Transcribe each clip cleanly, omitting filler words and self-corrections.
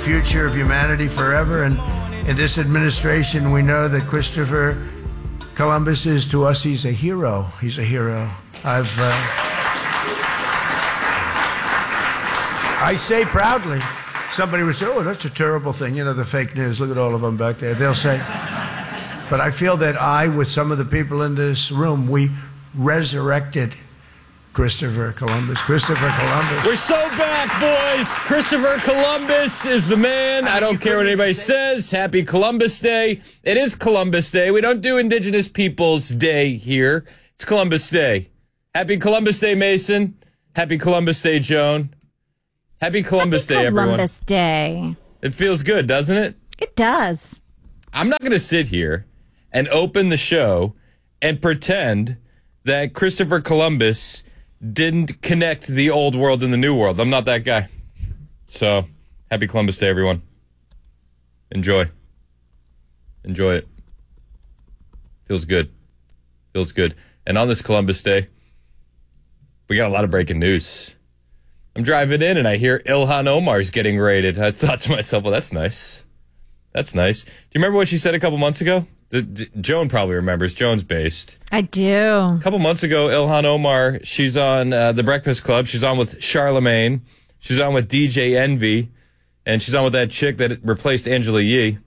future of humanity forever. And in this administration, we know that Christopher Columbus is, to us, he's a hero. He's a hero. I say proudly, somebody would say, oh, that's a terrible thing. You know, the fake news, look at all of them back there. They'll say, but I feel that I, with some of the people in this room, we resurrected Christopher Columbus. Christopher Columbus. We're so back, boys. Christopher Columbus is the man. I don't care what anybody says. Happy Columbus Day. It is Columbus Day. We don't do Indigenous Peoples Day here. It's Columbus Day. Happy Columbus Day, Mason. Happy Columbus Day, Joan. Happy Columbus Day, everyone. Columbus Day. It feels good, doesn't it? It does. I'm not going to sit here and open the show and pretend that Christopher Columbus didn't connect the old world and the new world. I'm not that guy. So, happy Columbus Day, everyone. Enjoy. Enjoy it. Feels good. Feels good. And on this Columbus Day, we got a lot of breaking news. I'm driving in and I hear Ilhan Omar's getting raided. I thought to myself, well, that's nice. That's nice. Do you remember what she said a couple months ago? Joan probably remembers. Joan's based. I do. A couple months ago, Ilhan Omar, she's on The Breakfast Club. She's on with Charlemagne. She's on with DJ Envy. And she's on with that chick that replaced Angela Yee.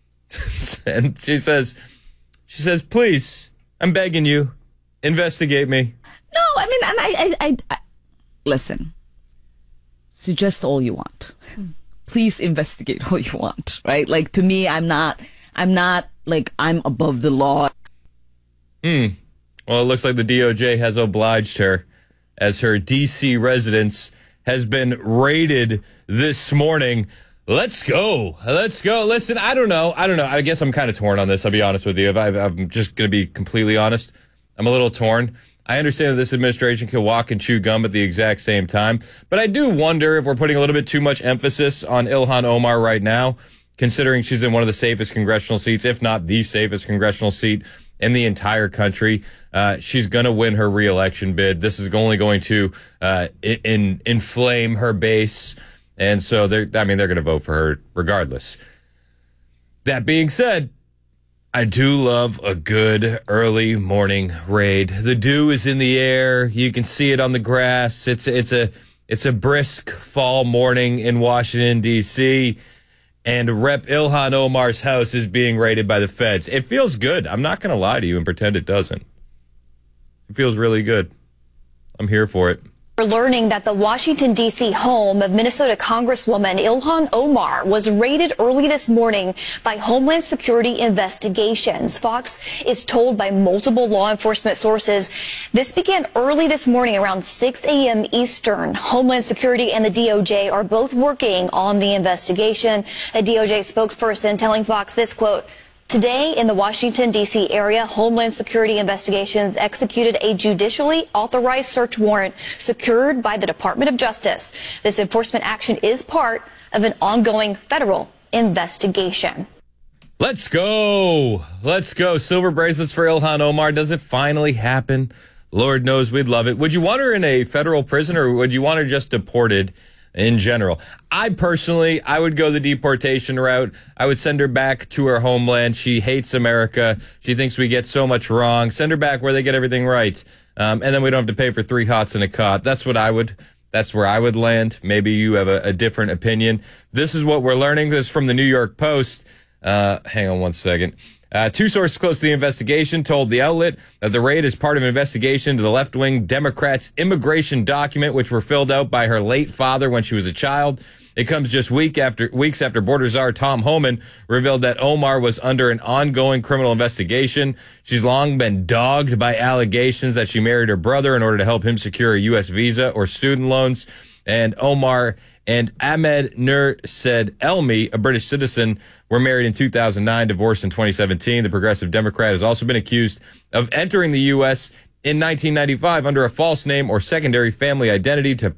And she says, please, I'm begging you, investigate me. No, I mean, and I listen, suggest all you want. Please investigate all you want, right? Like, to me, I'm not like I'm above the law. Well, it looks like the DOJ has obliged her, as her D.C. residence has been raided this morning. Let's go. Listen, I don't know. I guess I'm kind of torn on this. I'll be honest with you. I'm just going to be completely honest. I'm a little torn. I understand that this administration can walk and chew gum at the exact same time, but I do wonder if we're putting a little bit too much emphasis on Ilhan Omar right now, considering she's in one of the safest congressional seats, if not the safest congressional seat in the entire country. She's going to win her reelection bid. This is only going to inflame her base, and so they're going to vote for her regardless. That being said, I do love a good early morning raid. The dew is in the air. You can see it on the grass. It's a brisk fall morning in Washington, D.C., and Rep. Ilhan Omar's house is being raided by the feds. It feels good. I'm not going to lie to you and pretend it doesn't. It feels really good. I'm here for it. We're learning that the Washington, D.C. home of Minnesota Congresswoman Ilhan Omar was raided early this morning by Homeland Security investigations. Fox is told by multiple law enforcement sources this began early this morning around 6 a.m. Eastern. Homeland Security and the DOJ are both working on the investigation. A DOJ spokesperson telling Fox this, quote, "Today, in the Washington, D.C. area, Homeland Security investigations executed a judicially authorized search warrant secured by the Department of Justice. This enforcement action is part of an ongoing federal investigation." Let's go. Let's go. Silver bracelets for Ilhan Omar. Does it finally happen? Lord knows we'd love it. Would you want her in a federal prison, or would you want her just deported in general? I would go the deportation route. I would send her back to her homeland. She hates America. She thinks we get so much wrong. Send her back where they get everything right. And then we don't have to pay for 3 hots and a cot. That's where I would land. Maybe you have a different opinion. This is what we're learning. This is from the New York Post. Hang on one second. 2 sources close to the investigation told the outlet that the raid is part of an investigation into the left-wing Democrats' immigration document, which were filled out by her late father when she was a child. It comes just weeks after border czar Tom Homan revealed that Omar was under an ongoing criminal investigation. She's long been dogged by allegations that she married her brother in order to help him secure a U.S. visa or student loans. And Omar and Ahmed Nur Said Elmi, a British citizen, were married in 2009, divorced in 2017. The Progressive Democrat has also been accused of entering the U.S. in 1995 under a false name or secondary family identity to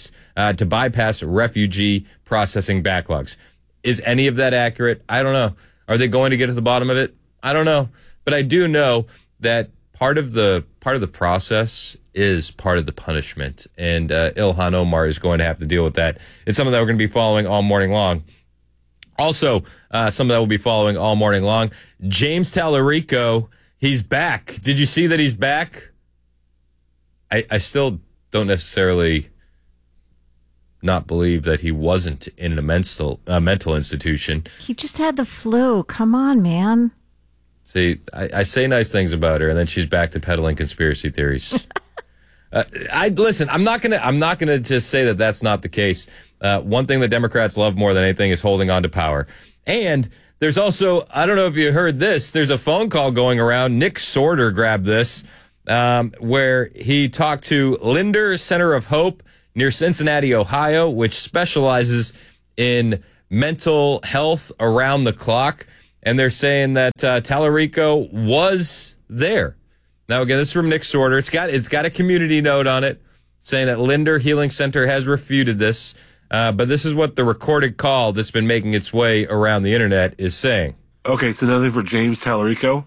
bypass refugee processing backlogs. Is any of that accurate? I don't know. Are they going to get to the bottom of it? I don't know. But I do know that part of the process is part of the punishment, and Ilhan Omar is going to have to deal with that. It's something that we're going to be following all morning long. Also, something that we'll be following all morning long. James Tallarico, he's back. Did you see that he's back? I still don't necessarily not believe that he wasn't in a mental institution. He just had the flu. Come on, man. See, I say nice things about her, and then she's back to peddling conspiracy theories. Listen. I'm not gonna just say that that's not the case. One thing that Democrats love more than anything is holding on to power. And there's also, I don't know if you heard this. There's a phone call going around. Nick Sorter grabbed this, where he talked to Linder Center of Hope near Cincinnati, Ohio, which specializes in mental health around the clock. And they're saying that Tallarico was there. Now, again, this is from Nick Sorter. It's got a community note on it saying that Linder Healing Center has refuted this. But this is what the recorded call that's been making its way around the internet is saying. Okay, so nothing for James Tallarico?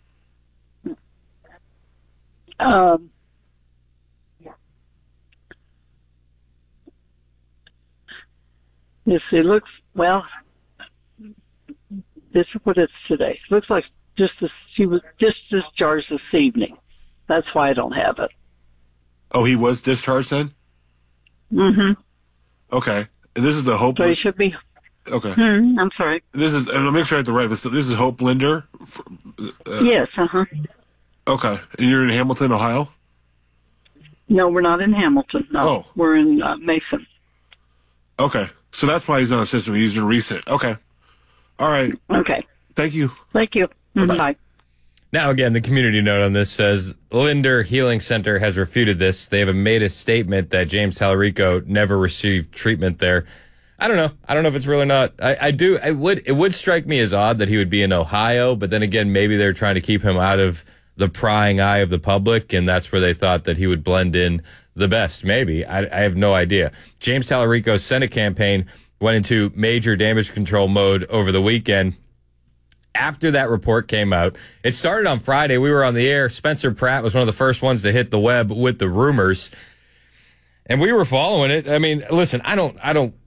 Yes, it looks, well, this is what it's today. It looks like she was just discharged this evening. That's why I don't have it. Oh, he was discharged then? Mm-hmm. Okay. And this is the Hope... So he should be... Okay. I'm sorry. This is... I'll make sure I have the right... This is Hope Linder? Yes, uh-huh. Okay. And you're in Hamilton, Ohio? No, we're not in Hamilton. No, Oh. We're in Mason. Okay. So that's why he's on the system. He's been recent. Okay. All right. Okay. Thank you. Thank you. Bye-bye. Bye. Now, again, the community note on this says Linder Healing Center has refuted this. They have made a statement that James Tallarico never received treatment there. I don't know. I don't know if it's real or not. It would strike me as odd that he would be in Ohio, but then again, maybe they're trying to keep him out of the prying eye of the public, and that's where they thought that he would blend in the best. Maybe. I have no idea. James Tallarico's Senate campaign went into major damage control mode over the weekend. After that report came out, it started on Friday. We were on the air. Spencer Pratt was one of the first ones to hit the web with the rumors, and we were following it. I mean, listen, I don't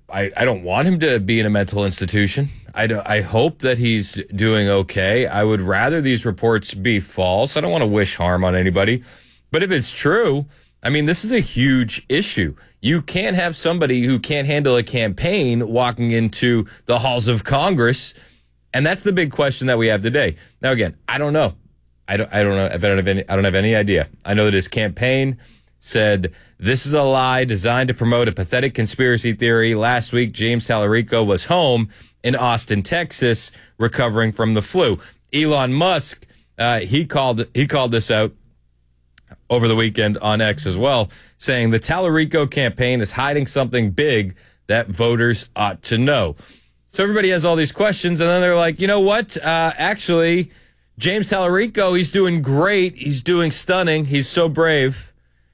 want him to be in a mental institution. I hope that he's doing okay. I would rather these reports be false. I don't want to wish harm on anybody, but if it's true, I mean, this is a huge issue. You can't have somebody who can't handle a campaign walking into the halls of Congress. And that's the big question that we have today. Now, again, I don't know. I don't know. I don't have any idea. I know that his campaign said this is a lie designed to promote a pathetic conspiracy theory. Last week, James Tallarico was home in Austin, Texas, recovering from the flu. Elon Musk, he called this out over the weekend on X as well, saying the Tallarico campaign is hiding something big that voters ought to know. So everybody has all these questions, and then they're like, you know what? Actually, James Tallarico, he's doing great. He's doing stunning. He's so brave.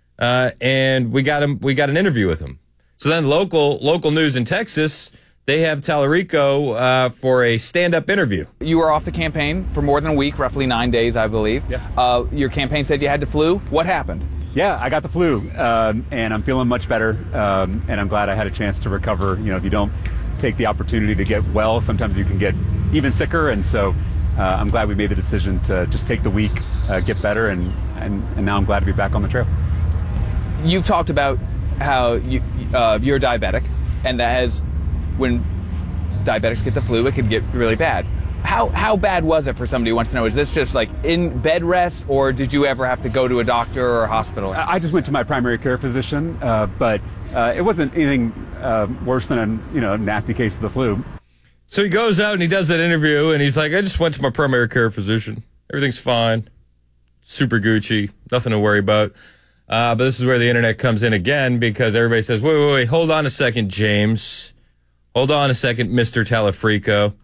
And we got an interview with him. So then local news in Texas, they have Tallarico for a stand-up interview. You were off the campaign for more than a week, roughly 9 days, I believe. Yeah. Your campaign said you had the flu. What happened? Yeah, I got the flu, and I'm feeling much better, and I'm glad I had a chance to recover. You know, if you don't take the opportunity to get well, sometimes you can get even sicker, and so I'm glad we made the decision to just take the week, get better, and now I'm glad to be back on the trail. You've talked about how you're diabetic, and that has, when diabetics get the flu, it can get really bad. How bad was it for somebody who wants to know? Is this just like in bed rest, or did you ever have to go to a doctor or a hospital? I just went to my primary care physician, but it wasn't anything worse than a nasty case of the flu. So he goes out and he does that interview, and he's like, I just went to my primary care physician. Everything's fine. Super Gucci. Nothing to worry about. But this is where the internet comes in again, because everybody says, wait, hold on a second, James. Hold on a second, Mr. Tallarico.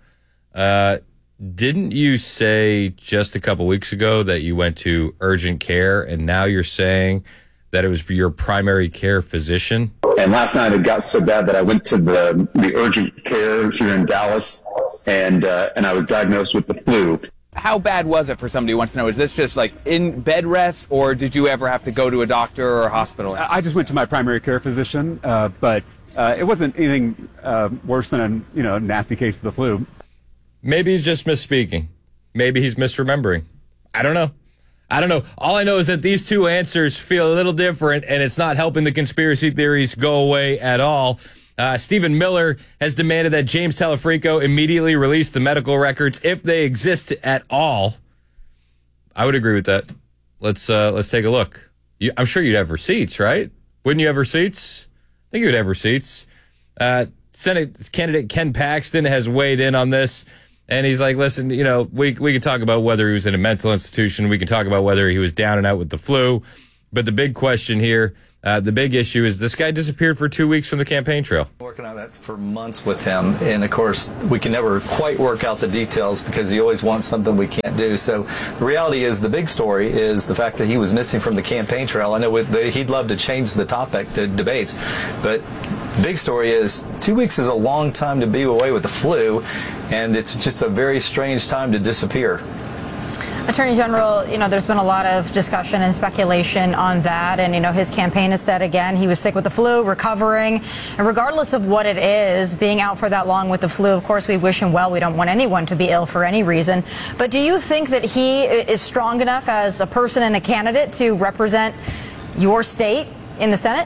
Didn't you say just a couple weeks ago that you went to urgent care, and now you're saying that it was your primary care physician? And last night it got so bad that I went to the urgent care here in Dallas, and I was diagnosed with the flu. How bad was it for somebody who wants to know? Is this just like in bed rest, or did you ever have to go to a doctor or a hospital? I just went to my primary care physician, but it wasn't anything worse than a nasty case of the flu. Maybe he's just misspeaking. Maybe he's misremembering. I don't know. All I know is that these two answers feel a little different, and it's not helping the conspiracy theories go away at all. Stephen Miller has demanded that James Telefrico immediately release the medical records if they exist at all. I would agree with that. Let's take a look. I'm sure you'd have receipts, right? Wouldn't you have receipts? I think you would have receipts. Senate candidate Ken Paxton has weighed in on this. And he's like, listen, we can talk about whether he was in a mental institution. We can talk about whether he was down and out with the flu. But the big question here, the big issue is this guy disappeared for 2 weeks from the campaign trail. Working on that for months with him. And, of course, we can never quite work out the details because he always wants something we can't do. So the reality is the big story is the fact that he was missing from the campaign trail. I know he'd love to change the topic to debates, but the big story is 2 weeks is a long time to be away with the flu, and it's just a very strange time to disappear. Attorney General, there's been a lot of discussion and speculation on that, and, his campaign has said again he was sick with the flu, recovering, and regardless of what it is, being out for that long with the flu, of course, we wish him well. We don't want anyone to be ill for any reason. But do you think that he is strong enough as a person and a candidate to represent your state in the Senate?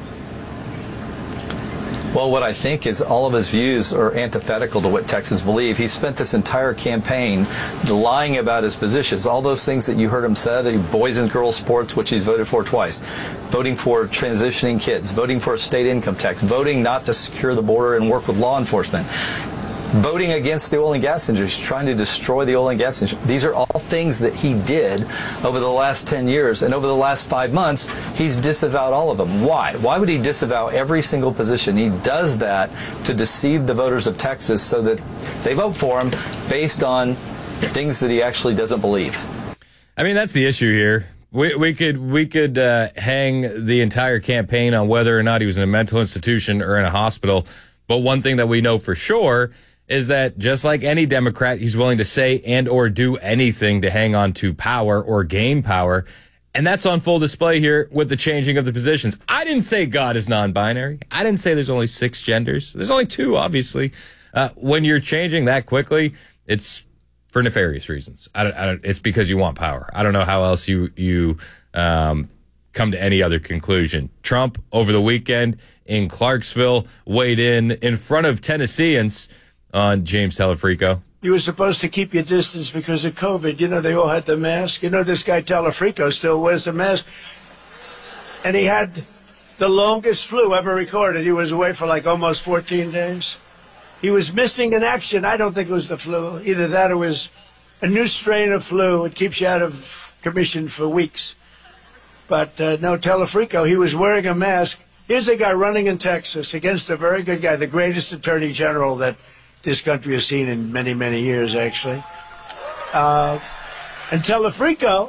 Well, what I think is all of his views are antithetical to what Texans believe. He spent this entire campaign lying about his positions. All those things that you heard him say, boys and girls sports, which he's voted for twice, voting for transitioning kids, voting for a state income tax, voting not to secure the border and work with law enforcement, voting against the oil and gas industry, trying to destroy the oil and gas industry. These are all things that he did over the last 10 years, and over the last 5 months, he's disavowed all of them. Why? Why would he disavow every single position? He does that to deceive the voters of Texas so that they vote for him based on things that he actually doesn't believe. I mean, that's the issue here. We could hang the entire campaign on whether or not he was in a mental institution or in a hospital, but one thing that we know for sure is that just like any Democrat, he's willing to say and or do anything to hang on to power or gain power. And that's on full display here with the changing of the positions. I didn't say God is non-binary. I didn't say there's only 6 genders. There's only 2, obviously. When you're changing that quickly, it's for nefarious reasons. It's because you want power. I don't know how else you come to any other conclusion. Trump, over the weekend in Clarksville, weighed in front of Tennesseans on James Telefrico. You were supposed to keep your distance because of COVID. They all had the mask. This guy Telefrico still wears the mask. And he had the longest flu ever recorded. He was away for like almost 14 days. He was missing in action. I don't think it was the flu. Either that or it was a new strain of flu. It keeps you out of commission for weeks. But no, Telefrico, he was wearing a mask. Here's a guy running in Texas against a very good guy, the greatest attorney general that this country has seen in many, many years, actually. And Telefrico,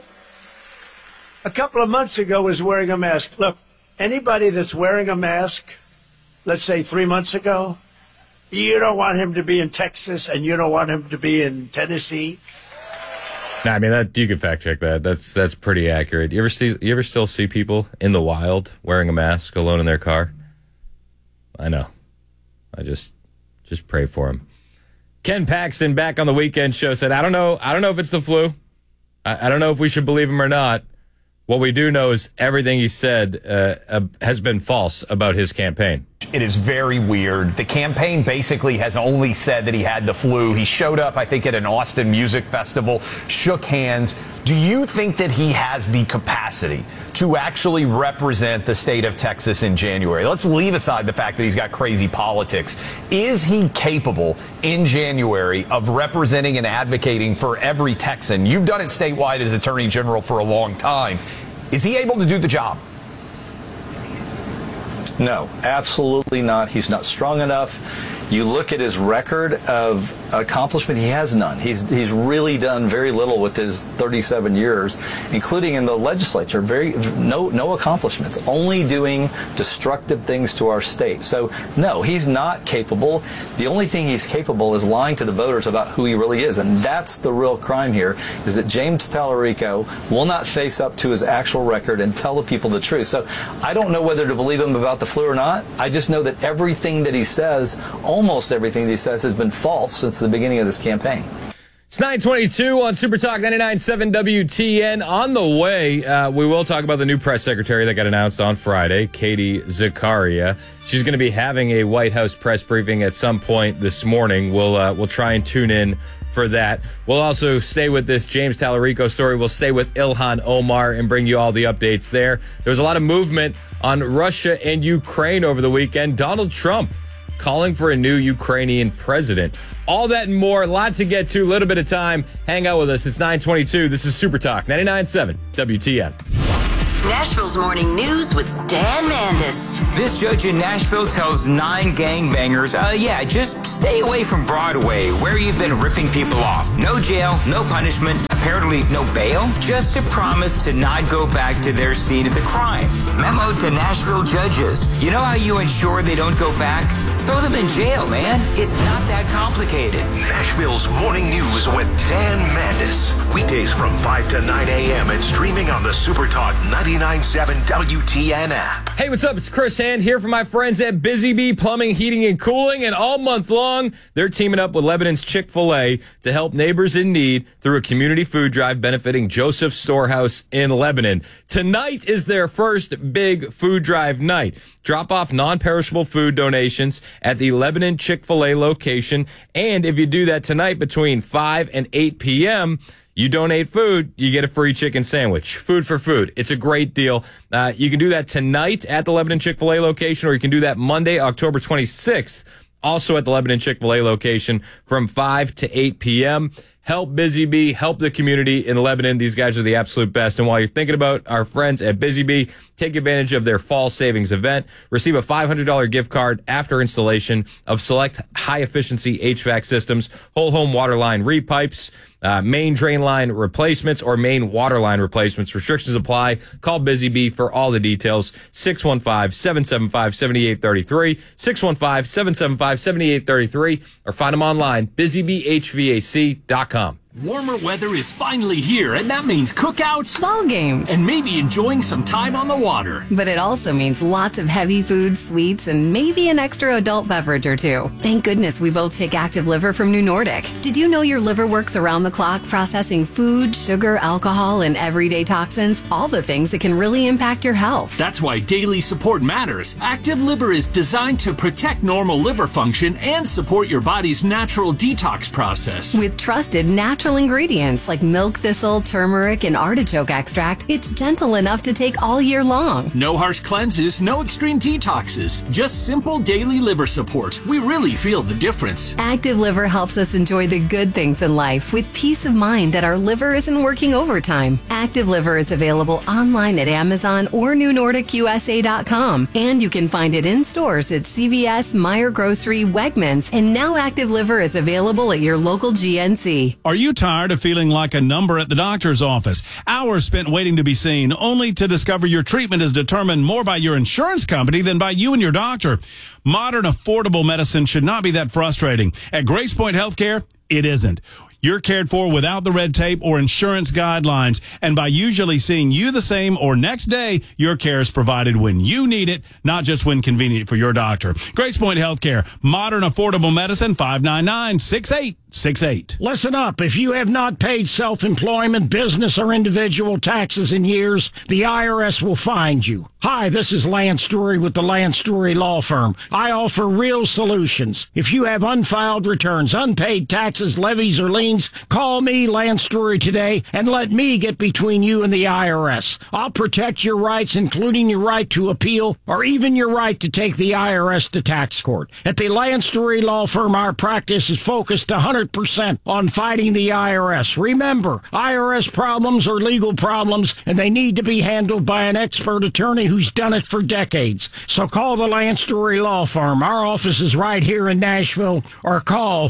a couple of months ago, was wearing a mask. Look, anybody that's wearing a mask, let's say 3 months ago, you don't want him to be in Texas and you don't want him to be in Tennessee. Nah, I mean, that you can fact check that. That's pretty accurate. You ever still see people in the wild wearing a mask alone in their car? I know. I just pray for him. Ken Paxton back on the weekend show said, I don't know if it's the flu. I don't know if we should believe him or not. What we do know is everything he said has been false about his campaign. It is very weird. The campaign basically has only said that he had the flu. He showed up, I think, at an Austin music festival, shook hands. Do you think that he has the capacity to actually represent the state of Texas in January? Let's leave aside the fact that he's got crazy politics. Is he capable in January of representing and advocating for every Texan? You've done it statewide as Attorney General for a long time. Is he able to do the job? No, absolutely not. He's not strong enough. You look at his record of accomplishment, he has none. He's really done very little with his 37 years, including in the legislature. No accomplishments, only doing destructive things to our state. So, no, he's not capable. The only thing he's capable is lying to the voters about who he really is, and that's the real crime here, is that James Tallarico will not face up to his actual record and tell the people the truth. So I don't know whether to believe him about the flu or not. I just know that everything that he says, almost everything that he says, has been false since the beginning of this campaign. It's 9:22 on Super Talk 99.7 WTN. On the way, we will talk about the new press secretary that got announced on Friday, Katie Zakaria. She's going to be having a White House press briefing at some point this morning. We'll try and tune in for that. We'll also stay with this James Tallarico story. We'll stay with Ilhan Omar and bring you all the updates there. There was a lot of movement on Russia and Ukraine over the weekend. Donald Trump calling for a new Ukrainian president. All that and more. A lot to get to. A little bit of time. Hang out with us. It's 9:22. This is Super Talk 99.7 WTN. Nashville's Morning News with Dan Mandis. This judge in Nashville tells 9 gangbangers, just stay away from Broadway, where you've been ripping people off. No jail, no punishment, apparently no bail, just a promise to not go back to their scene of the crime. Memo to Nashville judges. You know how you ensure they don't go back? Throw them in jail, man. It's not that complicated. Nashville's Morning News with Dan Mandis. Weekdays from 5 to 9 a.m. and streaming on the Super Talk 99.7 WTN app. Hey, what's up? It's Chris Hand here for my friends at Busy Bee Plumbing, Heating, and Cooling. And all month long, they're teaming up with Lebanon's Chick-fil-A to help neighbors in need through a community food drive benefiting Joseph Storehouse in Lebanon. Tonight is their first big food drive night. Drop off non-perishable food donations at the Lebanon Chick-fil-A location. And if you do that tonight between 5 and 8 p.m., you donate food, you get a free chicken sandwich. Food for food. It's a great deal. You can do that tonight at the Lebanon Chick-fil-A location, or you can do that Monday, October 26th, also at the Lebanon Chick-fil-A location from 5 to 8 p.m. Help Busy Bee, help the community in Lebanon. These guys are the absolute best. And while you're thinking about our friends at Busy Bee, take advantage of their fall savings event. Receive a $500 gift card after installation of select high-efficiency HVAC systems, whole home water line repipes, main drain line replacements, or main water line replacements. Restrictions apply. Call Busy Bee for all the details. 615-775-7833, 615-775-7833, or find them online, busybeehvac.com. Warmer weather is finally here, and that means cookouts, ball games, and maybe enjoying some time on the water. But it also means lots of heavy food, sweets, and maybe an extra adult beverage or two. Thank goodness we both take Active Liver from New Nordic. Did you know your liver works around the clock processing food, sugar, alcohol, and everyday toxins? All the things that can really impact your health. That's why daily support matters. Active Liver is designed to protect normal liver function and support your body's natural detox process. With trusted natural ingredients like milk thistle, turmeric, and artichoke extract, it's gentle enough to take all year long. No harsh cleanses, no extreme detoxes, just simple daily liver support. We really feel the difference. Active Liver helps us enjoy the good things in life with peace of mind that our liver isn't working overtime. Active Liver is available online at Amazon or NewNordicUSA.com, and you can find it in stores at CVS, Meijer Grocery, Wegmans, and now Active Liver is available at your local GNC. Are you tired of feeling like a number at the doctor's office? Hours spent waiting to be seen, only to discover your treatment is determined more by your insurance company than by you and your doctor. Modern, affordable medicine should not be that frustrating. At Grace Point Healthcare, it isn't. You're cared for without the red tape or insurance guidelines, and by usually seeing you the same or next day, your care is provided when you need it, not just when convenient for your doctor. Grace Point Healthcare, modern, affordable medicine, 599-6868. Listen up. If you have not paid self-employment, business, or individual taxes in years, the IRS will find you. Hi, this is Lance Drury with the Lance Drury Law Firm. I offer real solutions. If you have unfiled returns, unpaid taxes, levies, or liens, call me, Lance Drury, today, and let me get between you and the IRS. I'll protect your rights, including your right to appeal, or even your right to take the IRS to tax court. At the Lance Drury Law Firm, our practice is focused 100% on fighting the IRS. Remember, IRS problems are legal problems, and they need to be handled by an expert attorney who who's done it for decades. So call the Lance Story Law Firm. Our office is right here in Nashville, or call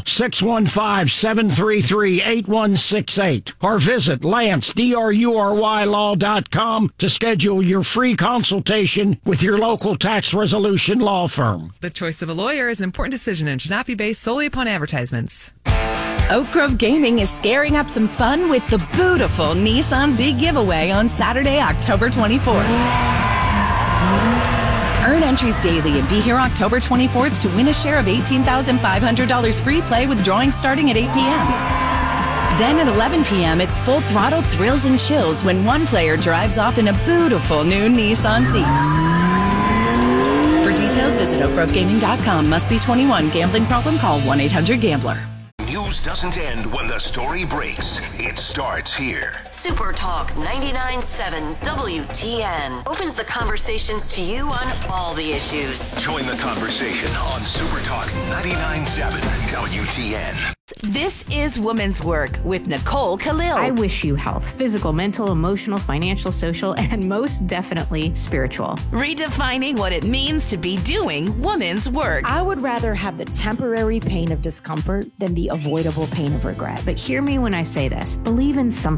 615-733-8168 or visit LanceDruryLaw.com to schedule your free consultation with your local tax resolution law firm. The choice of a lawyer is an important decision and should not be based solely upon advertisements. Oak Grove Gaming is scaring up some fun with the beautiful Nissan Z giveaway on Saturday, October 24th. Earn entries daily and be here October 24th to win a share of $18,500 free play with drawings starting at 8 p.m. Then at 11 p.m., it's full throttle thrills and chills when one player drives off in a beautiful new Nissan Z. For details, visit oakgrovegaming.com. Must be 21. Gambling problem? Call 1-800-GAMBLER. News doesn't end when the story breaks. It starts here. Super Talk 99.7 WTN opens the conversations to you on all the issues. Join the conversation on Super Talk 99.7 WTN. This is Women's Work with Nicole Khalil. I wish you health, physical, mental, emotional, financial, social, and most definitely spiritual. Redefining what it means to be doing women's work. I would rather have the temporary pain of discomfort than the avoidable pain of regret. But hear me when I say this. Believe in something.